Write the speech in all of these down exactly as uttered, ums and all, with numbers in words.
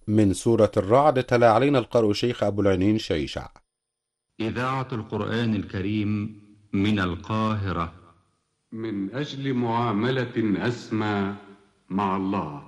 من سورة الرعد تلا علينا القارئ شيخ أبو العينين شيشع. إذاعة القرآن الكريم من القاهرة. من أجل معاملة أسمى مع الله،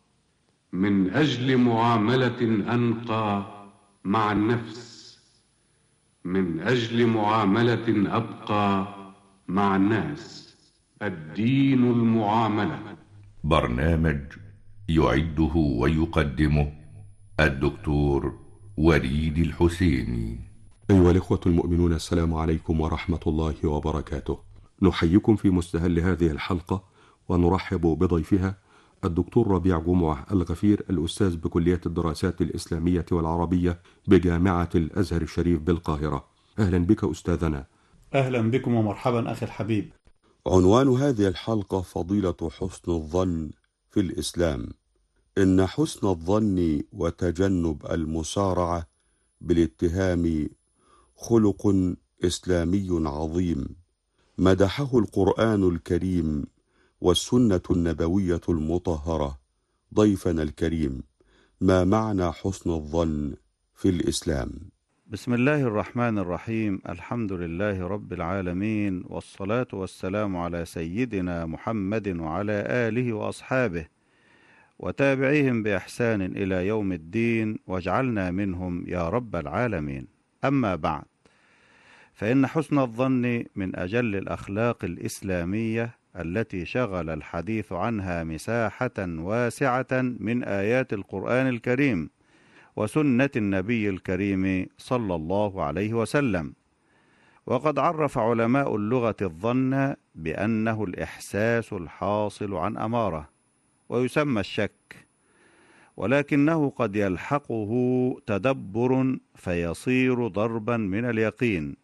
من أجل معاملة أنقى مع النفس، من أجل معاملة أبقى مع الناس. الدين المعاملة. برنامج يعده ويقدمه الدكتور وليد الحسيني. أيها الإخوة المؤمنون، السلام عليكم ورحمة الله وبركاته. نحييكم في مستهل هذه الحلقة ونرحب بضيفها الدكتور ربيع جمعة الغفير، الأستاذ بكلية الدراسات الإسلامية والعربية بجامعة الأزهر الشريف بالقاهرة. أهلا بك أستاذنا. أهلا بكم ومرحبا أخي الحبيب. عنوان هذه الحلقة فضيلة حسن الظن في الإسلام. إن حسن الظن وتجنب المسارعة بالاتهام خلق إسلامي عظيم مدحه القرآن الكريم والسنة النبوية المطهرة. ضيفنا الكريم، ما معنى حسن الظن في الإسلام؟ بسم الله الرحمن الرحيم. الحمد لله رب العالمين، والصلاة والسلام على سيدنا محمد وعلى آله وأصحابه وتابعيهم بإحسان إلى يوم الدين، واجعلنا منهم يا رب العالمين. أما بعد، فإن حسن الظن من أجل الأخلاق الإسلامية التي شغل الحديث عنها مساحة واسعة من آيات القرآن الكريم وسنة النبي الكريم صلى الله عليه وسلم. وقد عرف علماء اللغة الظن بأنه الإحساس الحاصل عن أمارة، ويسمى الشك، ولكنه قد يلحقه تدبر فيصير ضربا من اليقين،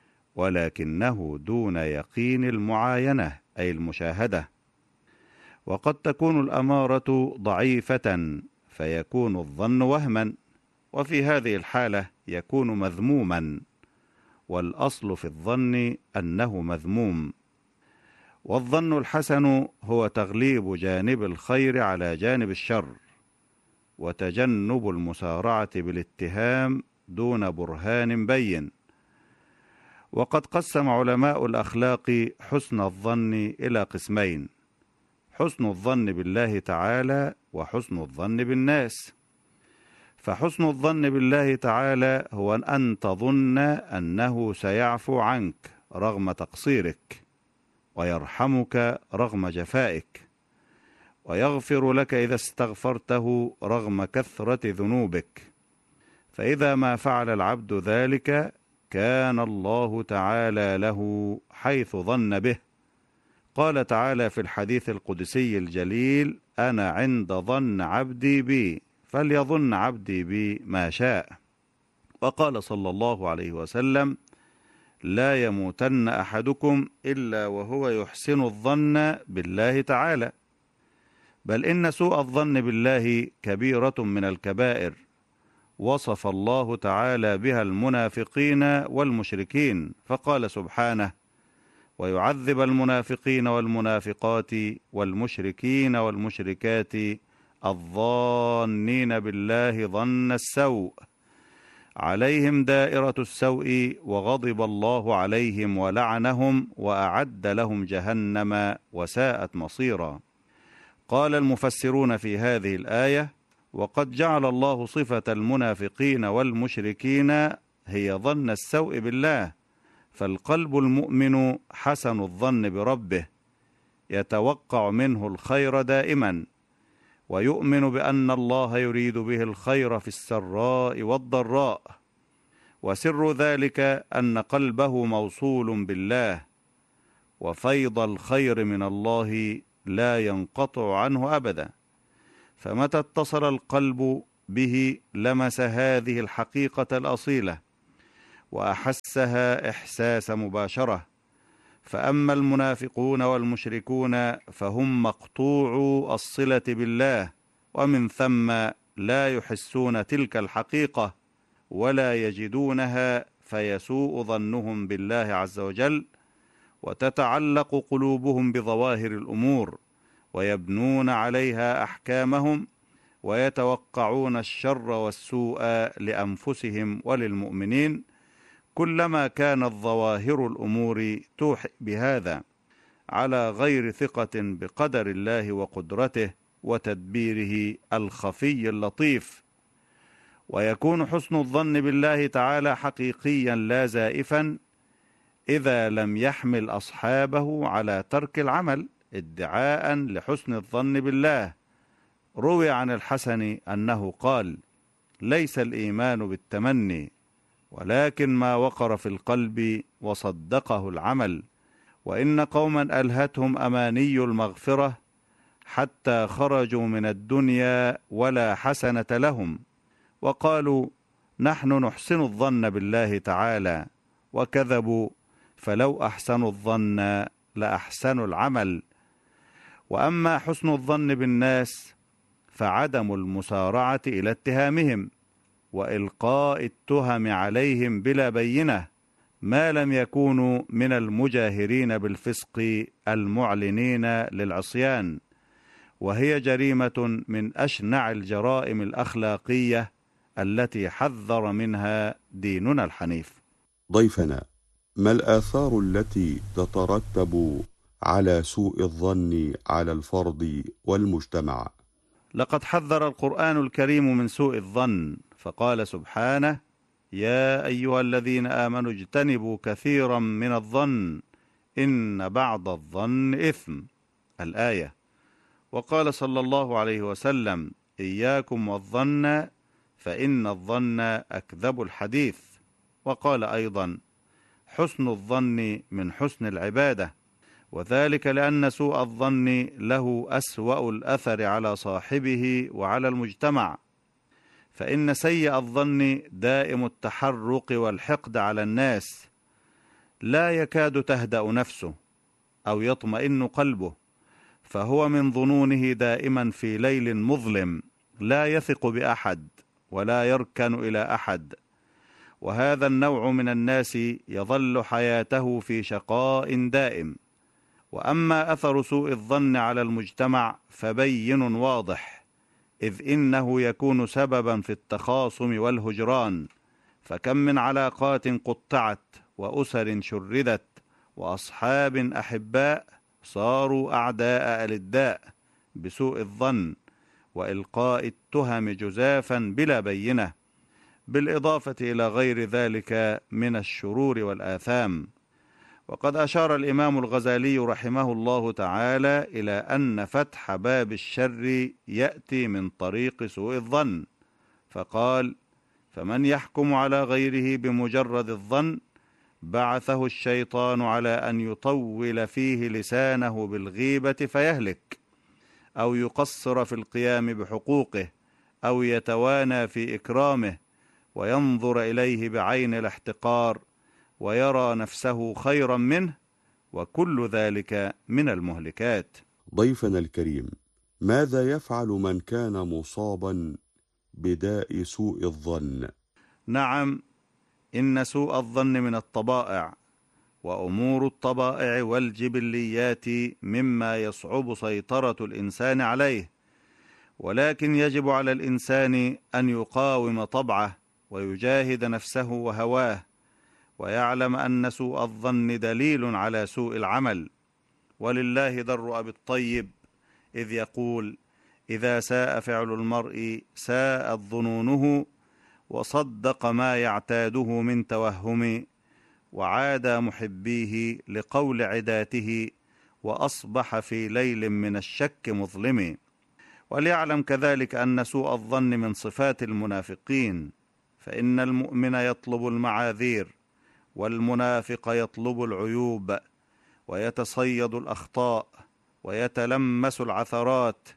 ولكنه دون يقين المعاينة أي المشاهدة. وقد تكون الأمارة ضعيفة فيكون الظن وهما، وفي هذه الحالة يكون مذموما، والأصل في الظن أنه مذموم. والظن الحسن هو تغليب جانب الخير على جانب الشر، وتجنب المسارعة بالاتهام دون برهان بين. وقد قسم علماء الأخلاق حسن الظن إلى قسمين: حسن الظن بالله تعالى وحسن الظن بالناس. فحسن الظن بالله تعالى هو أن تظن أنه سيعفو عنك رغم تقصيرك، ويرحمك رغم جفائك، ويغفر لك إذا استغفرته رغم كثرة ذنوبك. فإذا ما فعل العبد ذلك كان الله تعالى له حيث ظن به. قال تعالى في الحديث القدسي الجليل: أنا عند ظن عبدي بي فليظن عبدي بي ما شاء. وقال صلى الله عليه وسلم: لا يموتن أحدكم إلا وهو يحسن الظن بالله تعالى. بل إن سوء الظن بالله كبيرة من الكبائر، وصف الله تعالى بها المنافقين والمشركين، فقال سبحانه: ويعذب المنافقين والمنافقات والمشركين والمشركات الظانين بالله ظن السوء عليهم دائرة السوء وغضب الله عليهم ولعنهم وأعد لهم جهنم وساءت مصيرا. قال المفسرون في هذه الآية: وقد جعل الله صفة المنافقين والمشركين هي ظن السوء بالله، فالقلب المؤمن حسن الظن بربه، يتوقع منه الخير دائما، ويؤمن بأن الله يريد به الخير في السراء والضراء. وسر ذلك أن قلبه موصول بالله، وفيض الخير من الله لا ينقطع عنه أبدا. فمتى اتصل القلب به لمس هذه الحقيقة الأصيلة وأحسها إحساس مباشرة. فأما المنافقون والمشركون فهم مقطوعو الصلة بالله، ومن ثم لا يحسون تلك الحقيقة ولا يجدونها، فيسوء ظنهم بالله عز وجل، وتتعلق قلوبهم بظواهر الأمور، ويبنون عليها أحكامهم، ويتوقعون الشر والسوء لأنفسهم وللمؤمنين، كلما كانت ظواهر الأمور توحي بهذا، على غير ثقة بقدر الله وقدرته وتدبيره الخفي اللطيف. ويكون حسن الظن بالله تعالى حقيقيا لا زائفا إذا لم يحمل أصحابه على ترك العمل ادعاء لحسن الظن بالله. روي عن الحسن أنه قال: ليس الإيمان بالتمني، ولكن ما وقر في القلب وصدقه العمل. وإن قوما ألهتهم أماني المغفرة حتى خرجوا من الدنيا ولا حسنة لهم، وقالوا: نحن نحسن الظن بالله تعالى، وكذبوا، فلو أحسنوا الظن لأحسنوا العمل. وأما حسن الظن بالناس فعدم المسارعة إلى اتهامهم وإلقاء التهم عليهم بلا بينة، ما لم يكونوا من المجاهرين بالفسق المعلنين للعصيان، وهي جريمة من أشنع الجرائم الأخلاقية التي حذر منها ديننا الحنيف. ضيفنا، ما الآثار التي تترتب على سوء الظن على الفرد والمجتمع؟ لقد حذر القرآن الكريم من سوء الظن، فقال سبحانه: يا أيها الذين آمنوا اجتنبوا كثيرا من الظن إن بعض الظن إثم، الآية. وقال صلى الله عليه وسلم: إياكم والظن فإن الظن أكذب الحديث. وقال أيضا: حسن الظن من حسن العبادة، وذلك لأن سوء الظن له أسوأ الأثر على صاحبه وعلى المجتمع، فإن سيء الظن دائم التحرق والحقد على الناس، لا يكاد تهدأ نفسه أو يطمئن قلبه، فهو من ظنونه دائما في ليل مظلم، لا يثق بأحد ولا يركن إلى أحد. وهذا النوع من الناس يظل حياته في شقاء دائم. وأما أثر سوء الظن على المجتمع فبين واضح، إذ إنه يكون سببا في التخاصم والهجران، فكم من علاقات قطعت وأسر شردت وأصحاب أحباء صاروا أعداء ألداء بسوء الظن وإلقاء التهم جزافا بلا بينة، بالإضافة إلى غير ذلك من الشرور والآثام. وقد أشار الإمام الغزالي رحمه الله تعالى إلى أن فتح باب الشر يأتي من طريق سوء الظن، فقال: فمن يحكم على غيره بمجرد الظن بعثه الشيطان على أن يطول فيه لسانه بالغيبة فيهلك، أو يقصر في القيام بحقوقه، أو يتوانى في إكرامه وينظر إليه بعين الاحتقار ويرى نفسه خيرا منه، وكل ذلك من المهلكات. ضيفنا الكريم، ماذا يفعل من كان مصابا بداء سوء الظن؟ نعم، إن سوء الظن من الطبائع، وأمور الطبائع والجبليات مما يصعب سيطرة الإنسان عليه، ولكن يجب على الإنسان أن يقاوم طبعه ويجاهد نفسه وهواه، ويعلم أن سوء الظن دليل على سوء العمل. ولله در أبي الطيب إذ يقول: إذا ساء فعل المرء ساءت ظنونه، وصدق ما يعتاده من توهم، وعاد محبيه لقول عداته، وأصبح في ليل من الشك مظلم. وليعلم كذلك أن سوء الظن من صفات المنافقين، فإن المؤمن يطلب المعاذير، والمنافق يطلب العيوب، ويتصيد الأخطاء، ويتلمس العثرات،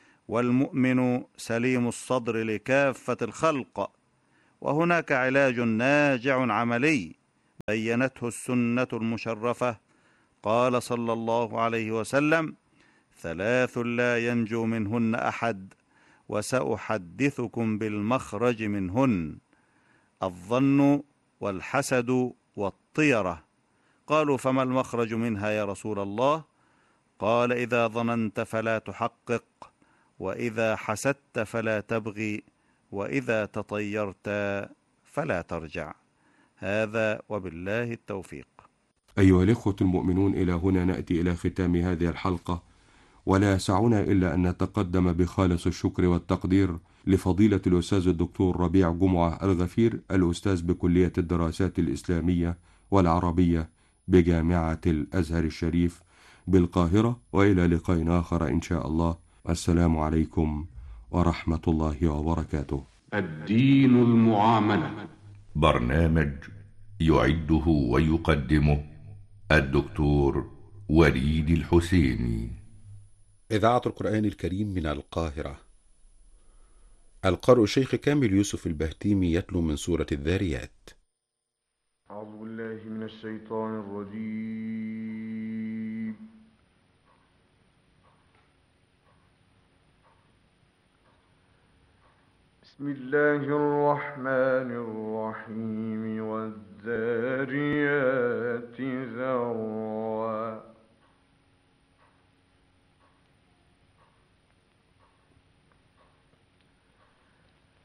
والمؤمن سليم الصدر لكافة الخلق. وهناك علاج ناجع عملي بينته السنة المشرفة. قال صلى الله عليه وسلم: ثلاث لا ينجو منهن أحد، وسأحدثكم بالمخرج منهن: الظن والحسد والطيرة. قالوا: فما المخرج منها يا رسول الله؟ قال: إذا ظننت فلا تحقق، وإذا حسدت فلا تبغي، وإذا تطيرت فلا ترجع. هذا وبالله التوفيق. أيها الإخوة المؤمنون، إلى هنا نأتي إلى ختام هذه الحلقة، ولا يسعنا إلا أن نتقدم بخالص الشكر والتقدير لفضيلة الأستاذ الدكتور ربيع جمعة الغفير، الأستاذ بكلية الدراسات الإسلامية والعربية بجامعة الأزهر الشريف بالقاهرة، وإلى لقاء آخر إن شاء الله. السلام عليكم ورحمة الله وبركاته. الدين المعاملة، برنامج يعده ويقدمه الدكتور وليد الحسيني. إذاعة القرآن الكريم من القاهرة. القارئ الشيخ كامل يوسف البهتيمي يتلو من سورة الذاريات. أعوذ بالله من الشيطان الرجيم. بسم الله الرحمن الرحيم. والذاريات